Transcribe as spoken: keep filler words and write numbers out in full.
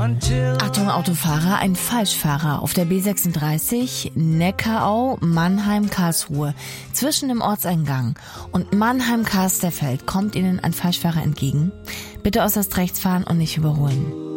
Achtung Autofahrer, ein Falschfahrer auf der B sechsunddreißig Neckarau Mannheim-Karlsruhe. Zwischen dem Ortseingang und Mannheim-Karsterfeld kommt Ihnen ein Falschfahrer entgegen. Bitte äußerst rechts fahren und nicht überholen.